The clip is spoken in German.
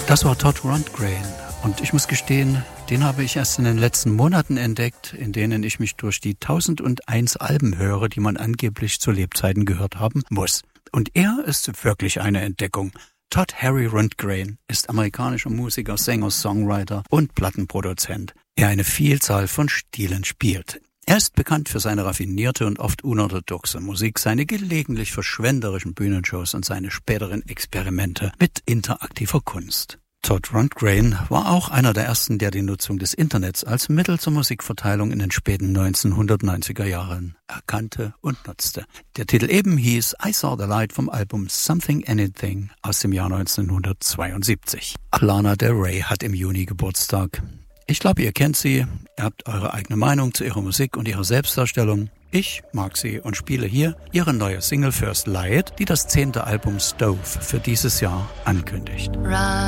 Das war Todd Rundgren und ich muss gestehen, den habe ich erst in den letzten Monaten entdeckt, in denen ich mich durch die 1001 Alben höre, die man angeblich zu Lebzeiten gehört haben muss. Und er ist wirklich eine Entdeckung. Todd Harry Rundgren ist amerikanischer Musiker, Sänger, Songwriter und Plattenproduzent, der eine Vielzahl von Stilen spielt. Er ist bekannt für seine raffinierte und oft unorthodoxe Musik, seine gelegentlich verschwenderischen Bühnenshows und seine späteren Experimente mit interaktiver Kunst. Todd Rundgren war auch einer der ersten, der die Nutzung des Internets als Mittel zur Musikverteilung in den späten 1990er Jahren erkannte und nutzte. Der Titel eben hieß I Saw the Light vom Album Something Anything aus dem Jahr 1972. Lana Del Rey hat im Juni Geburtstag. Ich glaube, ihr kennt sie, ihr habt eure eigene Meinung zu ihrer Musik und ihrer Selbstdarstellung. Ich mag sie und spiele hier ihre neue Single First Light, die das 10. Album Stove für dieses Jahr ankündigt.